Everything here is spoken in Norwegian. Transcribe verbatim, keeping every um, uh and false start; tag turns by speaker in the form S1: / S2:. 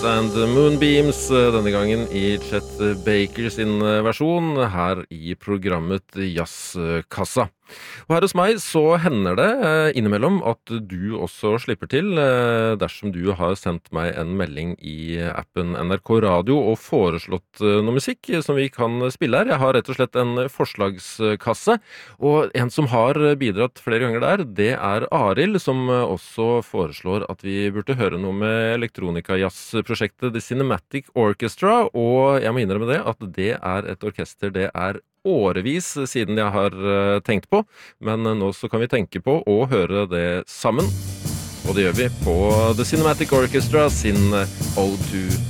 S1: And Moonbeams, denne gangen i Chet Baker sin versjon her i programmet Jazzkassa. Og her hos meg så hender det innimellom at du også slipper til dersom du har sendt meg en melding i appen N R K Radio og foreslått noe musikk som vi kan spille her. Jeg har rett og slett en forslagskasse, og en som har bidratt flere ganger der, det er Arild, som også foreslår at vi burde høre noe med elektronika-jazz-prosjektet The Cinematic Orchestra, og jeg må innrømme det at det er et orkester det er årevis siden jeg har tenkt på, men nå så kan vi tenke på å høre det sammen, og det gjør vi på The Cinematic Orchestra sin Ode to